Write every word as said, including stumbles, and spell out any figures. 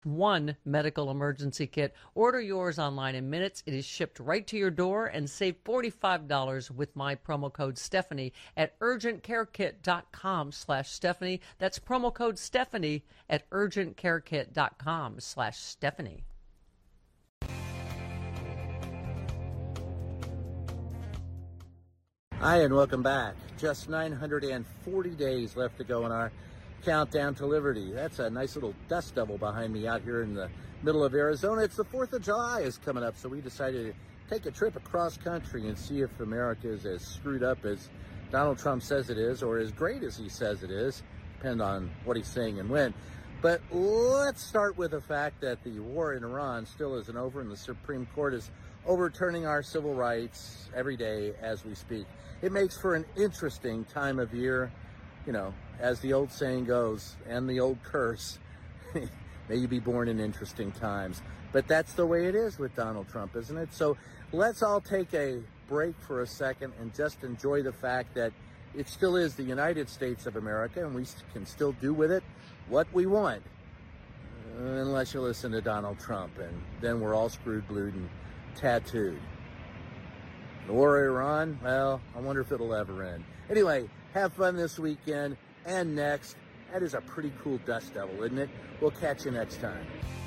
one medical emergency kit. Order yours online in minutes. It is shipped right to your door, and save forty-five dollars with my promo code Stephanie at urgentcarekit.com slash Stephanie. That's promo code Stephanie at urgentcarekit.com slash Stephanie. Hi, and welcome back. Just nine hundred forty days left to go in our countdown to liberty. That's a nice little dust devil behind me out here in the middle of Arizona. It's the fourth of July is coming up, so we decided to take a trip across country and see if America is as screwed up as Donald Trump says it is, or as great as he says it is, depending on what he's saying and when. But let's start with the fact that the war in Iran still isn't over, and the Supreme Court is overturning our civil rights every day as we speak. It makes for an interesting time of year, you know, as the old saying goes, and the old curse, may you be born in interesting times. But that's the way it is with Donald Trump, isn't it? So let's all take a break for a second and just enjoy the fact that it still is the United States of America, and we can still do with it what we want, unless you listen to Donald Trump, and then we're all screwed, glued, and tattooed. The war in Iran, well, I wonder if it'll ever end. Anyway, have fun this weekend and next. That is a pretty cool dust devil, isn't it? We'll catch you next time.